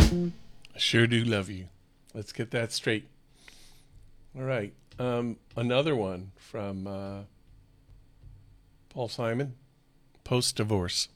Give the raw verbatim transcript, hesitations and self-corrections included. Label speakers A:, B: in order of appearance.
A: I sure do love you. Let's get that straight. All right. Um, another one from uh, Paul Simon, post divorce.